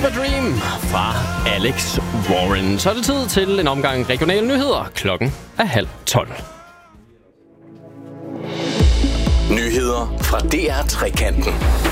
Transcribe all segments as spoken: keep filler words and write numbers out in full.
a Dream fra Alex Warren. Så er det tid til en omgang regionale nyheder. Klokken er halv tolv. Nyheder fra D R Trekanten.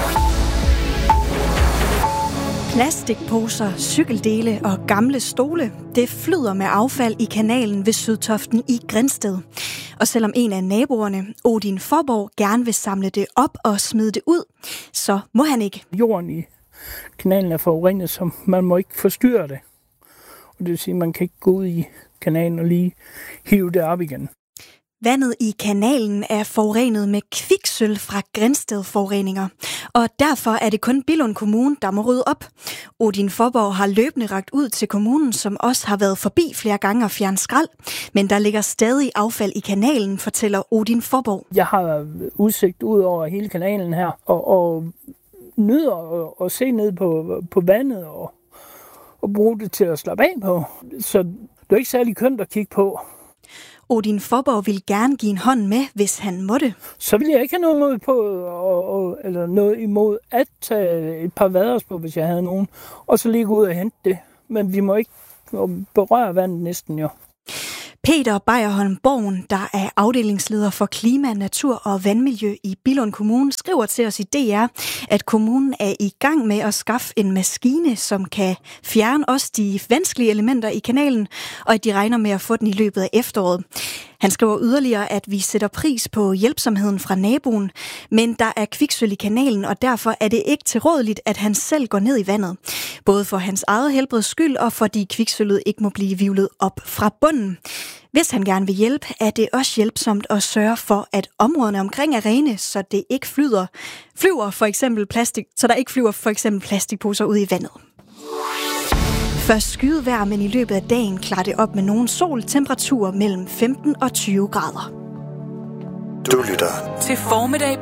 Plastikposer, cykeldele og gamle stole, det flyder med affald i kanalen ved Sydtoften i Grindsted. Og selvom en af naboerne, Odin Forborg, gerne vil samle det op og smide det ud, så må han ikke. Jorden i kanalen er forurenet, så man må ikke forstyrre det. Og det vil sige, at man kan ikke gå ud i kanalen og lige hive det op igen. Vandet i kanalen er forurenet med kviksølv fra Grindsted Forureninger, og derfor er det kun Billund Kommune, der må rydde op. Odin Forborg har løbende rakt ud til kommunen, som også har været forbi flere gange og fjernet skrald, men der ligger stadig affald i kanalen, fortæller Odin Forborg. Jeg har udsigt ud over hele kanalen her, og, og nyder at, at se ned på, på vandet og, og bruge det til at slappe af på. Så det er ikke særlig kønt at kigge på. Odin Forborg vil gerne give en hånd med, hvis han måtte. Så vil jeg ikke have noget imod, på, og, og, eller noget imod at tage et par vaders på, hvis jeg havde nogen, og så lige gå ud og hente det. Men vi må ikke berøre vandet næsten jo. Peter Bejerholm Borgen, der er afdelingsleder for klima, natur og vandmiljø i Billund Kommune, skriver til os i D R, at kommunen er i gang med at skaffe en maskine, som kan fjerne også de vanskelige elementer i kanalen, og at de regner med at få den i løbet af efteråret. Han skriver yderligere, at vi sætter pris på hjælpsomheden fra naboen, men der er kviksølv i kanalen, og derfor er det ikke tilrådeligt, at han selv går ned i vandet. Både for hans eget helbreds skyld, og fordi kviksølvet ikke må blive hvirvlet op fra bunden. Hvis han gerne vil hjælpe, er det også hjælpsomt at sørge for, at områderne omkring er rene, så det ikke flyder, flyver for eksempel plastik, så der ikke flyver for eksempel plastikposer ud i vandet. Først skydevejr, men i løbet af dagen klarer det op med nogen sol, temperaturer mellem femten og tyve grader. Du lytter til Formiddag